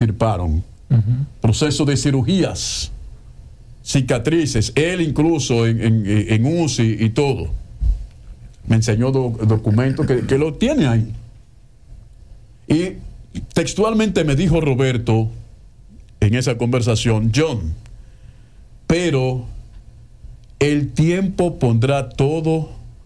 extirparon. Proceso de cirugías, cicatrices, él incluso en UCI y todo. Me enseñó documentos que lo tiene ahí. Y textualmente me dijo Roberto en esa conversación: John, pero el tiempo pondrá todo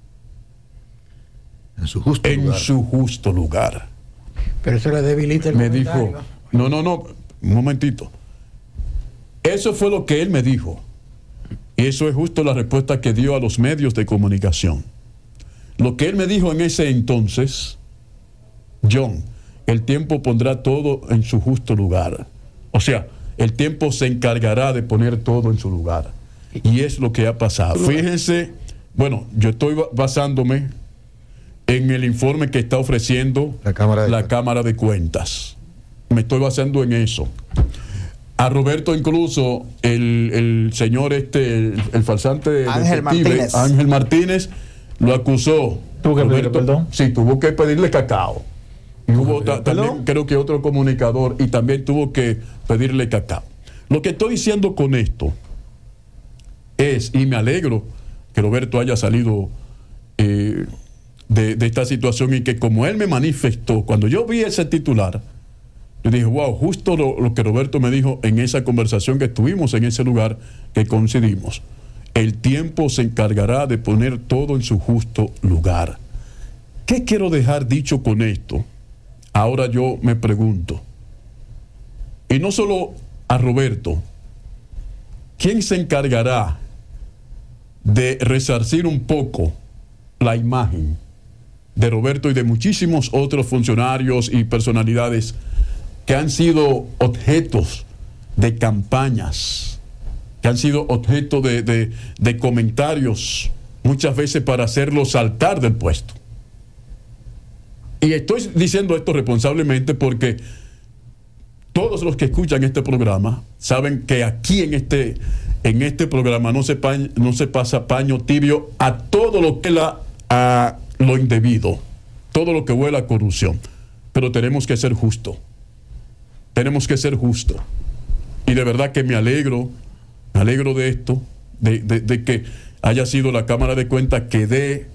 en su justo lugar. Pero eso le debilita el comentario. Me dijo, no, un momentito. Eso fue lo que él me dijo. Y eso es justo la respuesta que dio a los medios de comunicación. Lo que él me dijo en ese entonces: John, el tiempo pondrá todo en su justo lugar. O sea, el tiempo se encargará de poner todo en su lugar. Y es lo que ha pasado. Fíjense, bueno, yo estoy basándome en el informe que está ofreciendo la Cámara de Cuentas. Me estoy basando en eso. A Roberto incluso el señor el farsante Ángel Martínez lo acusó. ¿Tuvo que pedirle perdón? Sí, tuvo que pedirle cacao. Y hubo también, creo que otro comunicador, y también tuvo que pedirle cacao. Lo que estoy diciendo con esto es, y me alegro que Roberto haya salido de esta situación, y que como él me manifestó, cuando yo vi ese titular, yo dije, wow, justo lo que Roberto me dijo en esa conversación que tuvimos en ese lugar que coincidimos. El tiempo se encargará de poner todo en su justo lugar. ¿Qué quiero dejar dicho con esto? Ahora yo me pregunto, y no solo a Roberto, ¿quién se encargará de resarcir un poco la imagen de Roberto y de muchísimos otros funcionarios y personalidades que han sido objetos de campañas, que han sido objeto de comentarios, muchas veces para hacerlo saltar del puesto? Y estoy diciendo esto responsablemente porque todos los que escuchan este programa saben que aquí en este programa no se pasa paño tibio a todo lo que a lo indebido, todo lo que huele a corrupción. Pero tenemos que ser justos. Tenemos que ser justos. Y de verdad que me alegro de esto, de que haya sido la Cámara de Cuentas que dé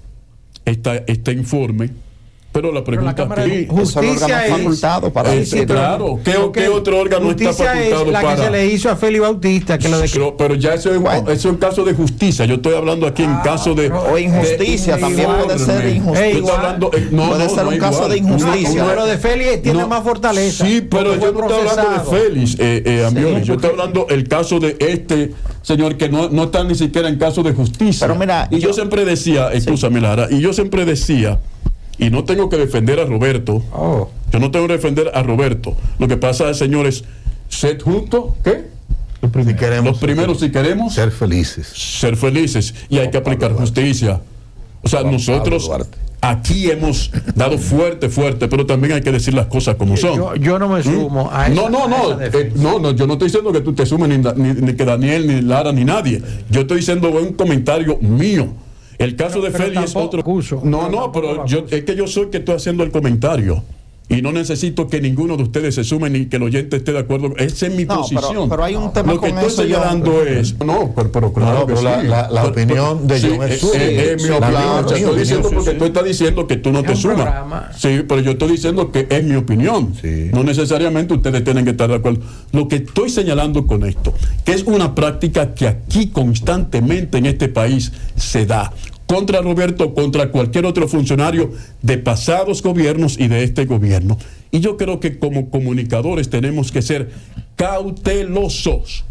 este informe. Pero la pregunta es: ¿justicia es facultado para decir? Claro, ¿qué otro órgano está facultado es la para? Que se le hizo a Félix Bautista, que lo de... Pero ya eso es un caso de justicia. Yo estoy hablando aquí en caso de... O injusticia, también puede ser injusticia. Puede ser un caso de injusticia. Pero de Félix tiene más fortaleza. Sí, pero yo no estoy hablando de Félix, Ambioli. Yo estoy hablando el caso de este señor que no está ni siquiera en caso de justicia. Pero mira, yo siempre decía, escúchame Lara, y yo siempre decía, y no tengo que defender a Roberto. Yo no tengo que defender a Roberto. Lo que pasa, señores, sed justos, ¿qué? Los primeros, si queremos ser felices. Ser felices. Y hay que aplicar justicia. O sea, nosotros aquí hemos dado fuerte, pero también hay que decir las cosas como son. Yo no me sumo a esa No, yo no estoy diciendo que tú te sumes, ni que Daniel, ni Lara, ni nadie. Yo estoy diciendo un comentario mío. El caso de Félix es otro. No, pero es que yo soy que estoy haciendo el comentario. Y no necesito que ninguno de ustedes se sume ni que el oyente esté de acuerdo. Esa es mi posición. Pero hay un tema lo que estoy señalando es... pero claro que sí. La opinión de John es mi opinión. Estoy diciendo porque tú estás diciendo que tú no te sumas. Sí, pero yo estoy diciendo que es mi opinión. No necesariamente ustedes tienen que estar de acuerdo. Lo que estoy señalando con esto, que es una práctica que aquí constantemente en este país se da. Contra Roberto, contra cualquier otro funcionario de pasados gobiernos y de este gobierno. Y yo creo que como comunicadores tenemos que ser cautelosos.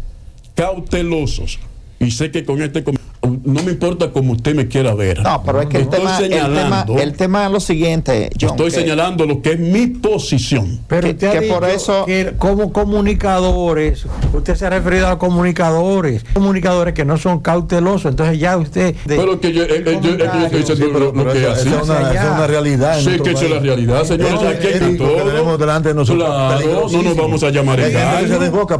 Y sé que con no me importa cómo usted me quiera ver. No, pero es que el tema es lo siguiente, John. Estoy señalando lo que es mi posición. Pero usted ha dicho por eso que como comunicadores, usted se ha referido a comunicadores que no son cautelosos, entonces ya usted... Pero que yo estoy diciendo lo que es una realidad. Sí, que es la realidad, señores. Aquí hay todo. Tenemos delante de nosotros. Claro, no nos vamos a llamar engaño.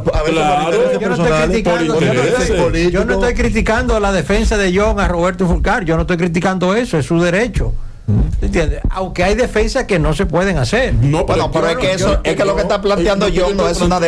Yo no estoy criticando la defensa de John a Roberto Fulcar, yo no estoy criticando eso, es su derecho. ¿Entiendes? Aunque hay defensas que no se pueden hacer. No, pero es que lo que está planteando John no es una defensa.